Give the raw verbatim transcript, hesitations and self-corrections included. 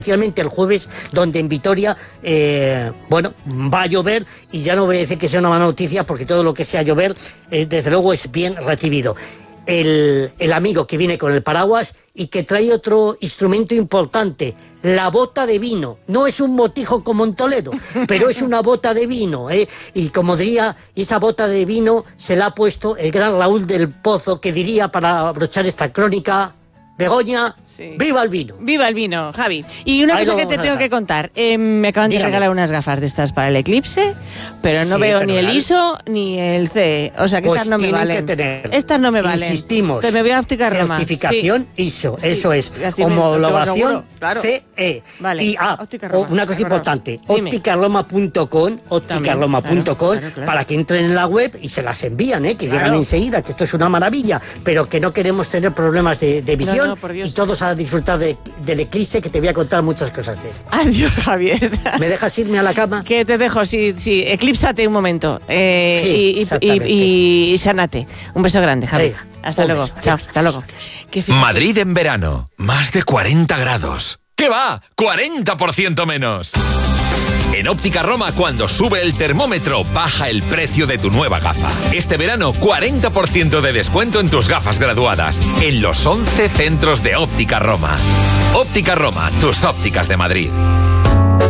especialmente el jueves, donde en Vitoria, eh, bueno, va a llover, y ya no voy a decir que sea una mala noticia, porque todo lo que sea llover, eh, desde luego es bien recibido. El, el amigo que viene con el paraguas y que trae otro instrumento importante, la bota de vino. No es un botijo como en Toledo, pero es una bota de vino, ¿eh? Y como diría, esa bota de vino se la ha puesto el gran Raúl del Pozo, que diría, para abrochar esta crónica: Begoña, sí. ¡Viva el vino! ¡Viva el vino, Javi! Y una Ahí cosa que te tengo que contar. Eh, me acaban Dígame. de regalar unas gafas de estas para el eclipse, pero no sí, veo ni el I S O ni el C E. O sea, que pues estas no me valen. Que tener, estas no me valen. Insistimos. Te me voy a Óptica Roma. Certificación sí. I S O, eso sí. es. Homologación claro. C E. Vale. Y ah, una cosa importante, óptica roma punto com, óptica roma punto com, claro, claro. para que entren en la web y se las envían, ¿eh? que claro. llegan enseguida, que esto es una maravilla, pero que no queremos tener problemas de, de visión, no, no, y todos a disfrutar de, del eclipse, que te voy a contar muchas cosas de él. Adiós, Javier. ¿Me dejas irme a la cama? Que te dejo, sí, sí, eclípsate un momento. Eh, sí, y, y, y, y sánate. Un beso grande, Javier. Venga, hasta luego. Beso. Chao, hasta luego. Madrid en verano, más de cuarenta grados. ¿Qué va? ¡cuarenta por ciento menos! En Óptica Roma, cuando sube el termómetro, baja el precio de tu nueva gafa. Este verano, cuarenta por ciento de descuento en tus gafas graduadas, en los once centros de Óptica Roma. Óptica Roma, tus ópticas de Madrid.